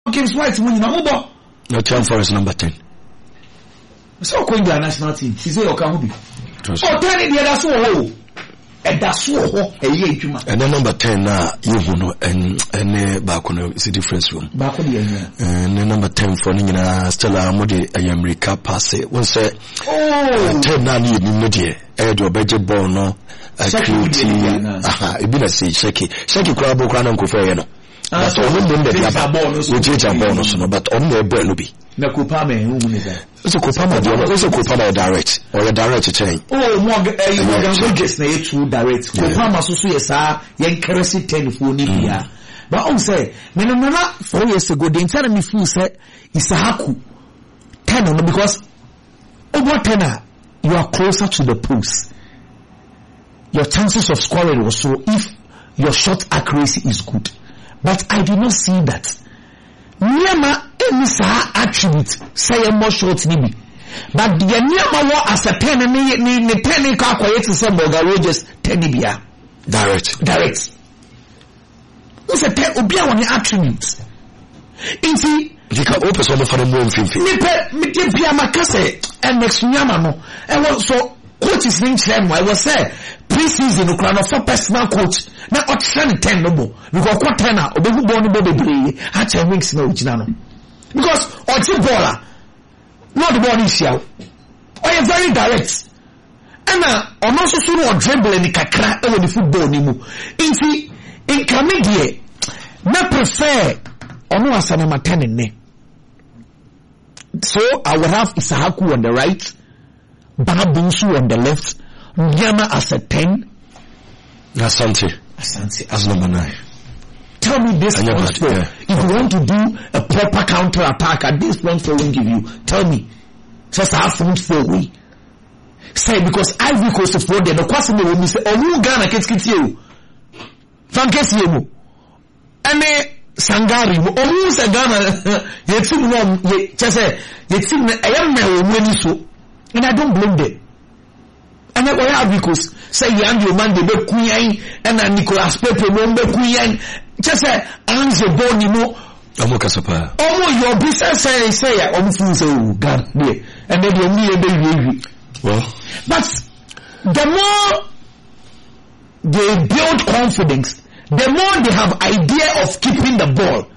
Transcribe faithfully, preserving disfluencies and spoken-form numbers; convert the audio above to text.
games white when you know. Nottingham Forest number ten. So going to the national team. She say Okamubi. Oh, ten in the other so. And that's so a year juma. And then number ten now you know and and back on it's a difference room. Back on the and then number ten for Nina Stella Modi America pass it. One say oh ten now you need me Edo budget ball no creative aha e bi na say shake shake kwa bo kwa na nkofo ye no. Ah so no dem dey aba ball no so ball no so no but on the ball no be. Na Kopama who ni that. So Kopama dey no so Kopama direct or a direct chain. Oh Morgan eh Morgan Rodgers na e true direct. Kopama so so yesa yen keresi ten for ni bia. But on say me no na four years ago the entire me feel say Isahaku ten no because over ten you are closer to the post. Your chances of scoring also if your shot accuracy is good. But I did not see that. Niyama any sa attribute say more short nibi. But the niyama wa as a ten ni ni ni ten ka akoye to say Morgan Rodgers ten bia direct direct. What's a ten obi a one attributes. Inti dika open so for the more mfimfi. Ni pe me dey bia makase and next niyama no. E was so coach is in chairman. I was say pre-season no crown for personal coach. Na o train ten no bo because what ten na obehu ball no bo bebre ha che wings na ogina no because o ti baller no the ball is here o is very direct and ono so so no dribble ni kakra e wo the football ni mu inti in comedy na prefer ono asana ma ten ne so I will have Isahaku on the right, Babunsu on the left, Nyama as a ten, Asante Asante as number nine. Tell me this yeah. If you want to do a proper counter attack at this front four won't give you, tell me. Just have front four we. Say because Ivory Coast of four there, the question will be say, oh, who Ghana gets get you? Fankes you. And Sangari, oh, who's a Ghana? You think no, you just say, you think I am now so. And I don't blame them. And I go Ivory Coast. Say Yandio man de be kuyen and Nicolas Pepe no be kuyen. Just say Anze Boni mo Omo kasapa. Omo your business say say omo fu say oh God there. And then you me be well. But the more they build confidence, the more they have idea of keeping the ball.